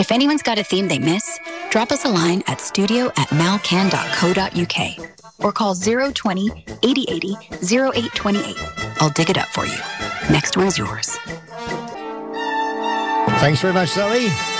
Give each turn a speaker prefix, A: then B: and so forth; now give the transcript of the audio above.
A: If anyone's got a theme they miss, drop us a line at studio@malcan.co.uk or call 020 8080 0828. I'll dig it up for you. Next one's yours.
B: Thanks very much, Zoe.